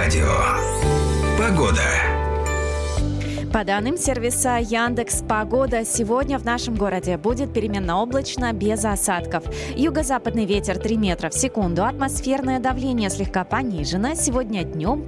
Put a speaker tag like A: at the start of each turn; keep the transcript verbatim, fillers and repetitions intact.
A: радио. Погода.
B: По данным сервиса Яндекс.Погода, сегодня в нашем городе будет переменно облачно, без осадков. Юго-западный ветер три метра в секунду, атмосферное давление слегка понижено. Сегодня днем